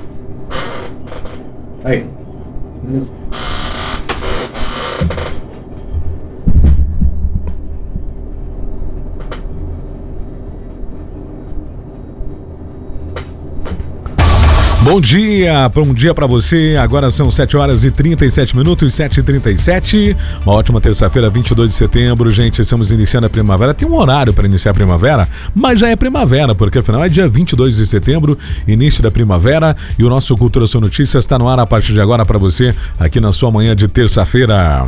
Aí. Bom dia para você, agora são 7h37, 7h37, uma ótima terça-feira, 22 de setembro, gente, estamos iniciando a primavera, tem um horário para iniciar a primavera, mas já é primavera, porque afinal é dia 22 de setembro, início da primavera, e o nosso Cultura Sua Notícias está no ar a partir de agora para você, aqui na sua manhã de terça-feira.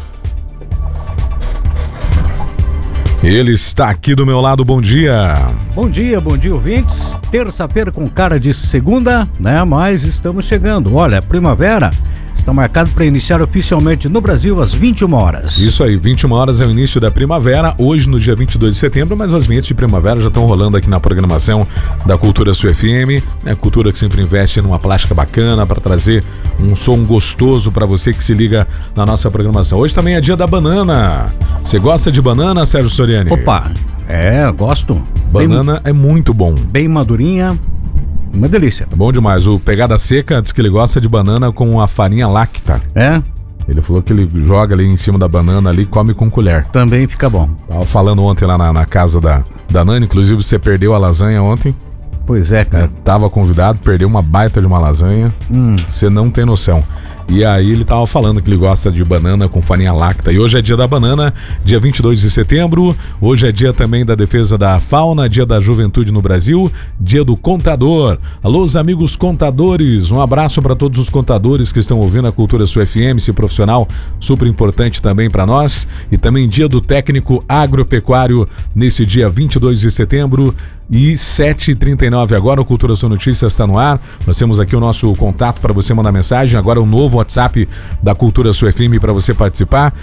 Ele está aqui do meu lado, bom dia. Bom dia, ouvintes. Terça-feira com cara de segunda, né? Mas estamos chegando. Olha, primavera está marcado para iniciar oficialmente no Brasil às 21 horas. Isso aí, 21 horas é o início da primavera, hoje no dia 22 de setembro, mas as vinhetas de primavera já estão rolando aqui na programação da Cultura Sua FM, né? Cultura que sempre investe numa plástica bacana para trazer um som gostoso para você que se liga na nossa programação. Hoje também é dia da banana. Você gosta de banana, Sérgio Soriani? Opa, gosto. Banana é muito bom. Bem madurinha. Uma delícia. É bom demais. O Pegada Seca diz que ele gosta de banana com a farinha láctea. É? Ele falou que ele joga ali em cima da banana ali e come com colher. Também fica bom. Tava falando ontem lá na casa da Nani, inclusive você perdeu a lasanha ontem. Pois é, cara. Tava convidado, perdeu uma baita de uma lasanha. Você não tem noção. E aí ele tava falando que ele gosta de banana com farinha láctea. E hoje é dia da banana, dia 22 de setembro. Hoje é dia também da defesa da fauna, dia da juventude no Brasil, dia do contador. Alô, os amigos contadores, um abraço para todos os contadores que estão ouvindo a Cultura Sua FM, esse profissional super importante também para nós. E também dia do técnico agropecuário nesse dia 22 de setembro. E 7h39 agora, o Cultura Sua Notícias está no ar. Nós temos aqui o nosso contato para você mandar mensagem. Agora o novo WhatsApp da Cultura Sua FM para você participar.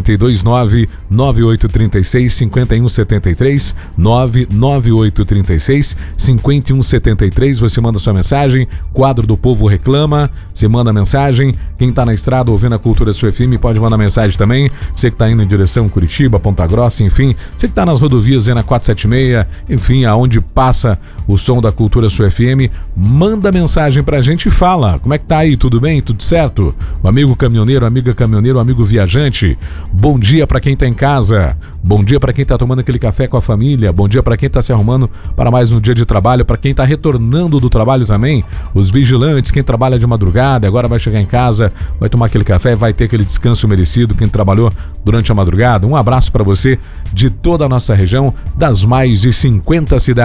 429-9836-5173 99836-5173. Você manda sua mensagem. Quadro do Povo Reclama. Você manda mensagem. Quem está na estrada ouvindo a Cultura Sua FM pode mandar mensagem também. Você que está indo em direção Curitiba, Ponta Grossa, enfim. Você que está nas rodovias aí na 476, enfim, aonde passa o som da Cultura Sua FM, manda mensagem pra gente e fala, como é que tá aí, tudo bem, tudo certo? O amigo caminhoneiro, amiga caminhoneiro, amigo viajante, bom dia pra quem tá em casa, bom dia pra quem tá tomando aquele café com a família, bom dia pra quem tá se arrumando para mais um dia de trabalho, pra quem tá retornando do trabalho também, os vigilantes, quem trabalha de madrugada, agora vai chegar em casa, vai tomar aquele café, vai ter aquele descanso merecido, quem trabalhou durante a madrugada, um abraço pra você de toda a nossa região, das mais de 50 cidades.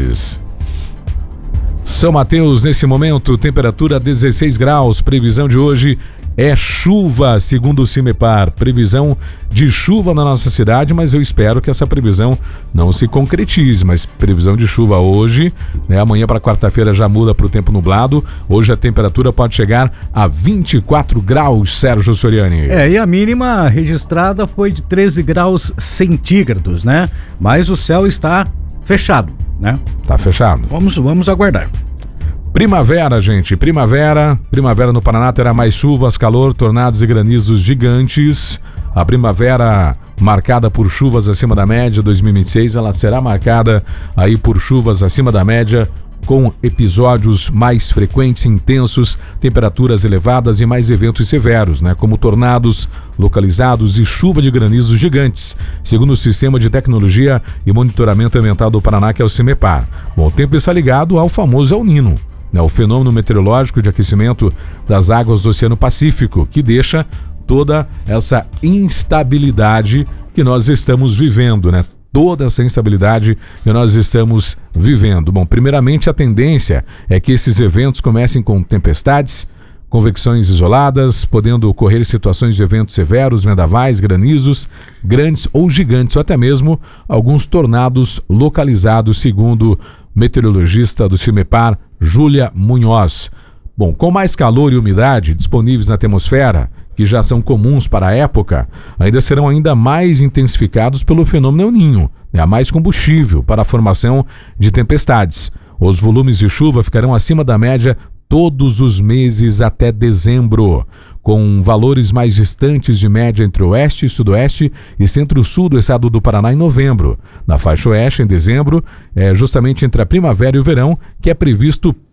São Mateus, nesse momento, temperatura 16 graus, previsão de hoje é chuva, segundo o CIMEPAR, previsão de chuva na nossa cidade, mas eu espero que essa previsão não se concretize, mas previsão de chuva hoje, né? Amanhã para quarta-feira já muda para o tempo nublado, hoje a temperatura pode chegar a 24 graus, Sérgio Soriani. E a mínima registrada foi de 13 graus centígrados, né? Mas o céu está fechado, né? Tá fechado. Vamos aguardar. Primavera, gente, primavera no Paraná terá mais chuvas, calor, tornados e granizos gigantes. A primavera marcada por chuvas acima da média 2026, ela será marcada aí por chuvas acima da média, com episódios mais frequentes e intensos, temperaturas elevadas e mais eventos severos, né, como tornados localizados e chuva de granizos gigantes, segundo o Sistema de Tecnologia e Monitoramento Ambiental do Paraná, que é o CIMEPAR. Bom, o tempo está ligado ao famoso El Niño, né, o fenômeno meteorológico de aquecimento das águas do Oceano Pacífico, que deixa toda essa instabilidade que nós estamos vivendo, né? Toda essa instabilidade que nós estamos vivendo. Bom, primeiramente a tendência é que esses eventos comecem com tempestades, convecções isoladas, podendo ocorrer situações de eventos severos, vendavais, granizos, grandes ou gigantes, ou até mesmo alguns tornados localizados, segundo meteorologista do CIMEPAR, Júlia Munhoz. Bom, com mais calor e umidade disponíveis na atmosfera, que já são comuns para a época, ainda serão ainda mais intensificados pelo fenômeno El Niño, né, mais combustível para a formação de tempestades. Os volumes de chuva ficarão acima da média todos os meses até dezembro, com valores mais distantes de média entre oeste, sudoeste e centro-sul do estado do Paraná em novembro. Na faixa oeste, em dezembro, justamente entre a primavera e o verão, que é previsto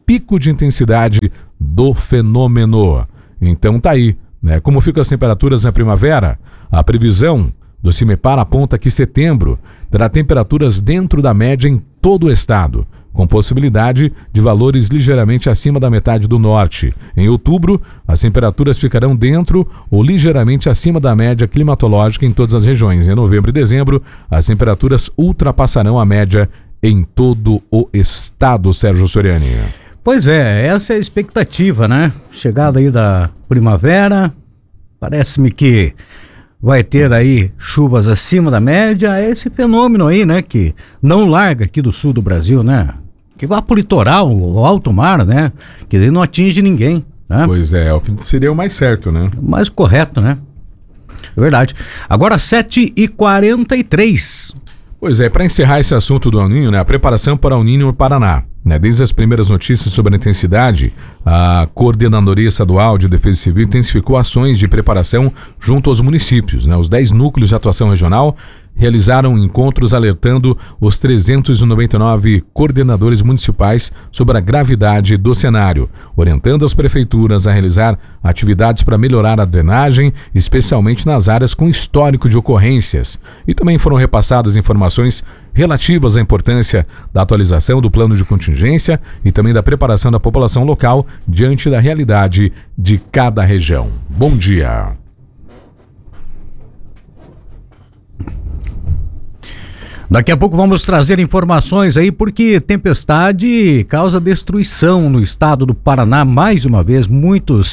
pico de intensidade do fenômeno. Então tá aí, né? Como ficam as temperaturas na primavera? A previsão do CIMEPAR aponta que setembro terá temperaturas dentro da média em todo o estado, com possibilidade de valores ligeiramente acima da metade do norte. Em outubro, as temperaturas ficarão dentro ou ligeiramente acima da média climatológica em todas as regiões. Em novembro e dezembro, as temperaturas ultrapassarão a média em todo o estado, Sérgio Soriani. Pois é, essa é a expectativa, né? Chegada aí da primavera, parece-me que vai ter aí chuvas acima da média, é esse fenômeno aí, né, que não larga aqui do sul do Brasil, né, que vai pro litoral, o alto mar, né, que daí não atinge ninguém, né. Pois é, o que seria o mais certo, né. Mais correto, né, é verdade. Agora 7h43. Pois é, para encerrar esse assunto do El Niño, né, a preparação para o El Niño no Paraná. Né, desde as primeiras notícias sobre a intensidade, a Coordenadoria Estadual de Defesa Civil intensificou ações de preparação junto aos municípios. Né, os 10 núcleos de atuação regional realizaram encontros alertando os 399 coordenadores municipais sobre a gravidade do cenário, orientando as prefeituras a realizar atividades para melhorar a drenagem, especialmente nas áreas com histórico de ocorrências. E também foram repassadas informações relativas à importância da atualização do plano de contingência e também da preparação da população local diante da realidade de cada região. Bom dia. Daqui a pouco vamos trazer informações aí, porque tempestade causa destruição no estado do Paraná, mais uma vez, muitos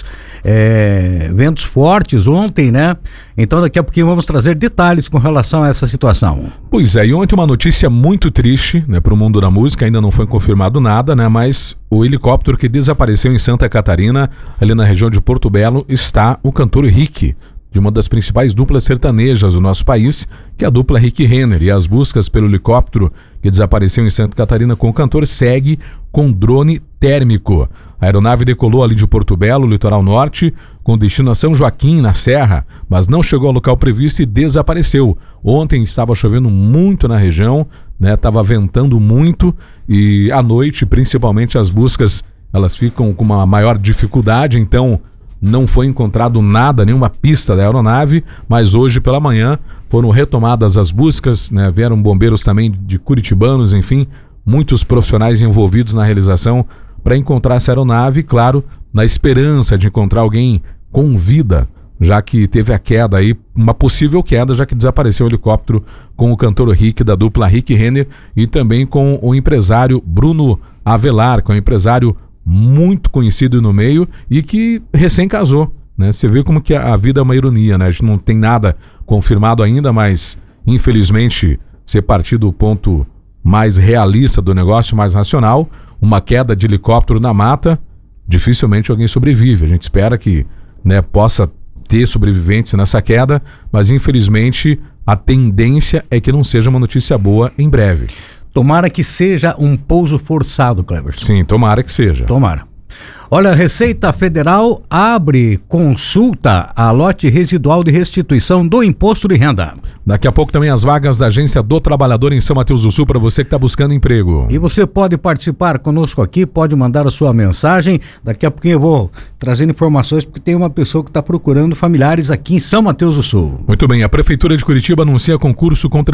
ventos fortes ontem, né? Então daqui a pouquinho vamos trazer detalhes com relação a essa situação. Pois é, e ontem uma notícia muito triste, né, para o mundo da música, ainda não foi confirmado nada, né? Mas o helicóptero que desapareceu em Santa Catarina, ali na região de Porto Belo, está o cantor Rick, de uma das principais duplas sertanejas do nosso país, que é a dupla Rick Renner, e as buscas pelo helicóptero que desapareceu em Santa Catarina com o cantor segue com drone térmico. A aeronave decolou ali de Porto Belo, litoral norte, com destino a São Joaquim, na Serra, mas não chegou ao local previsto e desapareceu. Ontem estava chovendo muito na região, né? Estava ventando muito e à noite, principalmente, as buscas elas ficam com uma maior dificuldade, então não foi encontrado nada, nenhuma pista da aeronave, mas hoje pela manhã foram retomadas as buscas, né? Vieram bombeiros também de curitibanos, enfim, muitos profissionais envolvidos na realização para encontrar essa aeronave, claro, na esperança de encontrar alguém com vida, já que teve a queda aí, uma possível queda, já que desapareceu o helicóptero com o cantor Rick, da dupla Rick Renner, e também com o empresário Bruno Avelar, que é um empresário muito conhecido no meio e que recém casou, né? Você vê como que a vida é uma ironia, né? A gente não tem nada confirmado ainda, mas infelizmente, se partir do ponto mais realista do negócio, mais racional, uma queda de helicóptero na mata, dificilmente alguém sobrevive. A gente espera que, né, possa ter sobreviventes nessa queda, mas infelizmente a tendência é que não seja uma notícia boa em breve. Tomara que seja um pouso forçado, Cleverson. Sim, tomara que seja. Tomara. Olha, a Receita Federal abre consulta a lote residual de restituição do imposto de renda. Daqui a pouco também as vagas da Agência do Trabalhador em São Mateus do Sul para você que está buscando emprego. E você pode participar conosco aqui, pode mandar a sua mensagem. Daqui a pouquinho eu vou trazendo informações, porque tem uma pessoa que está procurando familiares aqui em São Mateus do Sul. Muito bem, a Prefeitura de Curitiba anuncia concurso com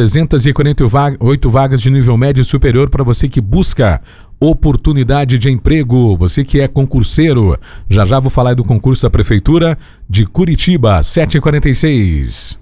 348 vagas de nível médio e superior para você que busca oportunidade de emprego, você que é concurseiro. Já já vou falar do concurso da Prefeitura de Curitiba, 7h46.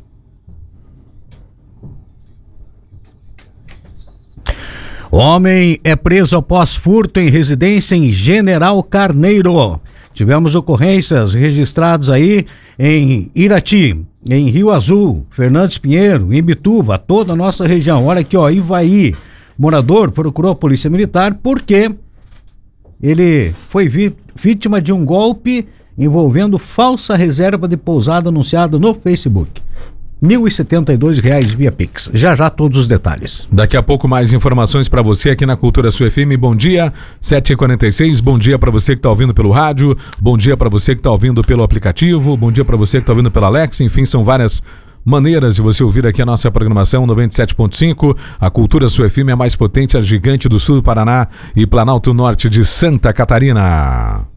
Homem é preso após furto em residência em General Carneiro. Tivemos ocorrências registradas aí em Irati, em Rio Azul, Fernandes Pinheiro, em Bituva, toda a nossa região. Olha aqui, ó, Ivaí. Morador procurou a polícia militar porque ele foi vítima de um golpe envolvendo falsa reserva de pousada anunciada no Facebook. R$ 1.072 via Pix. Já já todos os detalhes. Daqui a pouco mais informações para você aqui na Cultura Sul FM. Bom dia, 7h46. Bom dia para você que está ouvindo pelo rádio. Bom dia para você que está ouvindo pelo aplicativo. Bom dia para você que está ouvindo pela Alexa. Enfim, são várias maneiras de você ouvir aqui a nossa programação 97.5. A Cultura Sul FM é mais potente, a gigante do sul do Paraná e Planalto Norte de Santa Catarina.